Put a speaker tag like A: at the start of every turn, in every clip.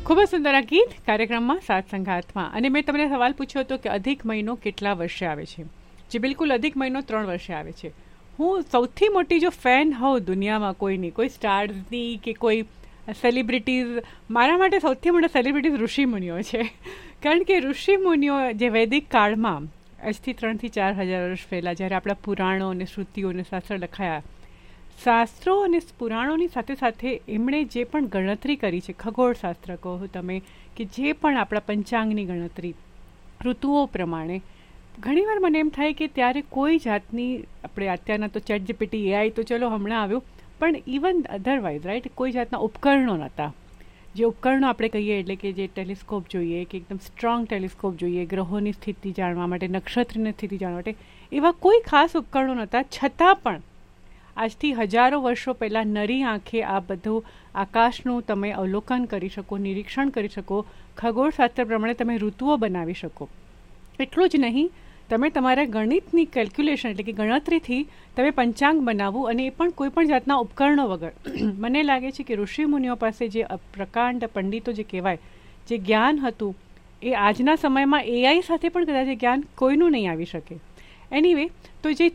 A: ખૂબ જ સુંદર આ ગીત કાર્યક્રમમાં સાત સંઘાતમાં. અને મેં તમને સવાલ પૂછ્યો હતો કે અધિક મહિનો કેટલા વર્ષે આવે છે. જે બિલકુલ અધિક મહિનો 3 વર્ષે આવે છે. હું સૌથી મોટી જો ફેન હોઉં દુનિયામાં કોઈની, કોઈ સ્ટાર્સની કે કોઈ સેલિબ્રિટીઝ, મારા માટે સૌથી મોટા સેલિબ્રિટીઝ ઋષિમુનિઓ છે. કારણ કે ઋષિમુનિઓ જે વૈદિક કાળમાં આજથી 3 થી 4 હજાર વર્ષ પહેલાં જ્યારે આપણા પુરાણો અને શ્રુતિઓ અને શાસ્ત્ર લખાયા, શાસ્ત્રો અને પુરાણોની સાથે સાથે એમણે જે પણ ગણતરી કરી છે, ખગોળશાસ્ત્ર કહો તમે કે જે પણ આપણા પંચાંગની ગણતરી ઋતુઓ પ્રમાણે, ઘણીવાર મને એમ થાય કે ત્યારે કોઈ જાતની, આપણે અત્યારના તો ચેટ જીપીટી એઆઈ તો ચલો હમણાં આવ્યું, પણ ઇવન અધરવાઇઝ રાઈટ કોઈ જાતના ઉપકરણો નહોતા. જે ઉપકરણો આપણે કહીએ એટલે કે જે ટેલિસ્કોપ જોઈએ, કે એકદમ સ્ટ્રોંગ ટેલિસ્કોપ જોઈએ ગ્રહોની સ્થિતિ જાણવા માટે, નક્ષત્રની સ્થિતિ જાણવા માટે, એવા કોઈ ખાસ ઉપકરણો નહોતા. છતાં પણ આજથી હજારો વર્ષો પહેલાં નરી આંખે આ બધું આકાશનું તમે અવલોકન કરી શકો, નિરીક્ષણ કરી શકો, ખગોળશાસ્ત્ર પ્રમાણે તમે ઋતુઓ બનાવી શકો. એટલું જ નહીં, તમે તમારા ગણિતની કેલ્ક્યુલેશન એટલે કે ગણતરીથી તમે પંચાંગ બનાવવું, અને એ પણ કોઈ પણ જાતના ઉપકરણો વગર. મને લાગે છે કે ઋષિમુનિઓ પાસે જે પ્રકાંડ પંડિતો જે કહેવાય, જે જ્ઞાન હતું, એ આજના સમયમાં એઆઈ સાથે પણ કદાચ એ જ્ઞાન કોઈનું નહીં આવી શકે. એનીવે, તો જે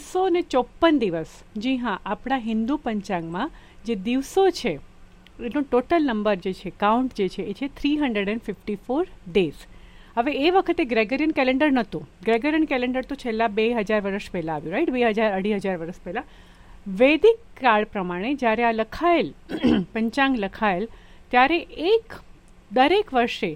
A: 354 દિવસ, જી હા, આપણા હિન્દુ પંચાંગમાં જે દિવસો છે એનો ટોટલ નંબર જે છે, કાઉન્ટ જે છે, એ છે 354 ડેઝ. હવે એ વખતે ગ્રેગરિયન કેલેન્ડર નહોતું. ગ્રેગરિયન કેલેન્ડર તો છેલ્લા 2000 વર્ષ પહેલાં આવ્યું, રાઈટ, 2000-2500 વર્ષ પહેલાં. વૈદિક કાળ પ્રમાણે જ્યારે આ લખાયેલ પંચાંગ લખાયેલ, ત્યારે દરેક વર્ષે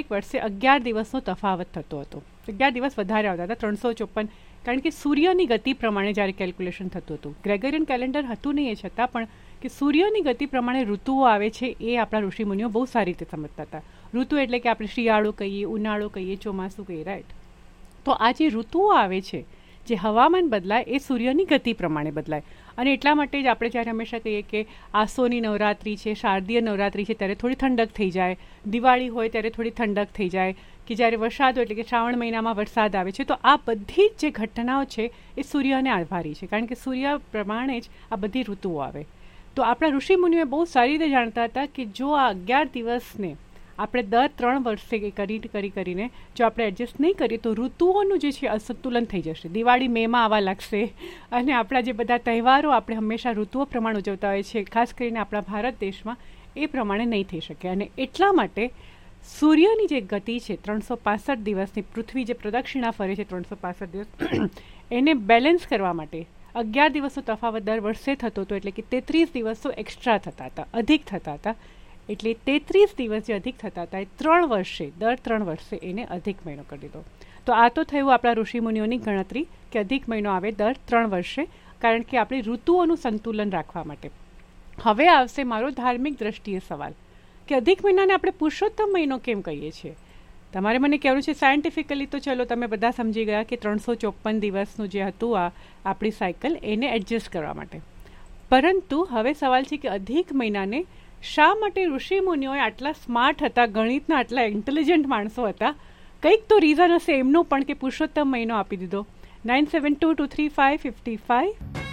A: 11 દિવસનો તફાવત થતો હતો. 11 દિવસ વધારે આવતા હતા, 354, કારણ કે સૂર્યની ગતિ પ્રમાણે જ્યારે કેલ્ક્યુલેશન થતું હતું. ગ્રેગરિયન કેલેન્ડર હતું નહીં, એ છતાં પણ કે સૂર્યની ગતિ પ્રમાણે ઋતુઓ આવે છે એ આપણા ઋષિમુનિઓ બહુ સારી રીતે સમજતા હતા. ઋતુ એટલે કે આપણે શિયાળો કહીએ, ઉનાળો કહીએ, ચોમાસું કહીએ, રાઈટ. તો આ જે ઋતુઓ આવે છે, જે હવામાન બદલાય, એ સૂર્યની ગતિ પ્રમાણે બદલાય. અને એટલા માટે જ આપણે જ્યારે હંમેશા કહીએ કે આસોની નવરાત્રિ છે, શારદીય નવરાત્રિ છે, ત્યારે થોડી ઠંડક થઈ જાય, દિવાળી હોય ત્યારે થોડી ઠંડક થઈ જાય, કે જ્યારે વરસાદ હોય એટલે કે શ્રાવણ મહિનામાં વરસાદ આવે છે. તો આ બધી જ જે ઘટનાઓ છે એ સૂર્યને આભારી છે, કારણ કે સૂર્ય પ્રમાણે જ આ બધી ઋતુઓ આવે. તો આપણા ઋષિમુનિઓ બહુ સારી રીતે જાણતા હતા કે જો આ 11 દિવસને આપણે દર 3 વર્ષે કરીને જો આપણે એડજસ્ટ નહીં કરીએ તો ઋતુઓનું જે છે અસંતુલન થઈ જશે. દિવાળી મેમાં આવવા લાગશે, અને આપણા જે બધા તહેવારો આપણે હંમેશા ઋતુઓ પ્રમાણે ઉજવતા હોય છે, ખાસ કરીને આપણા ભારત દેશમાં, એ પ્રમાણે નહીં થઈ શકે. અને એટલા માટે સૂર્યની જે ગતિ છે 365 દિવસની, પૃથ્વી જે પ્રદક્ષિણા ફરે છે 365 દિવસ, એને બેલેન્સ કરવા માટે 11 દિવસનો તફાવત દર વર્ષે થતો હતો, એટલે કે 33 દિવસો એક્સ્ટ્રા થતા હતા, અધિક થતા હતા. એટલે 33 દિવસ જે અધિક થતા હતા એ દર 3 વર્ષે એને અધિક મહિનો કરી દીધો. તો આ તો થયું આપણા ઋષિમુનિઓની ગણતરી કે અધિક મહિનો આવે દર 3 વર્ષે, કારણ કે આપણી ઋતુઓનું સંતુલન રાખવા માટે. હવે આવશે મારો ધાર્મિક દ્રષ્ટિએ સવાલ કે અધિક મહિનાને આપણે પુરુષોત્તમ મહિનો કેમ કહીએ છીએ. તમારે મને કહેવું છે સાયન્ટિફિકલી તો ચલો તમે બધા સમજી ગયા કે 354 દિવસનું જે હતું આ આપણી સાયકલ, એને એડજસ્ટ કરવા માટે. પરંતુ હવે સવાલ છે કે અધિક મહિનાને શા માટે ઋષિમુનિઓએ આટલા સ્માર્ટ હતા, ગણિતના આટલા ઇન્ટેલિજન્ટ માણસો હતા, કંઈક તો રીઝન હશે એમનું પણ કે પુરુષોત્તમ મહિનો આપી દીધો. 97223555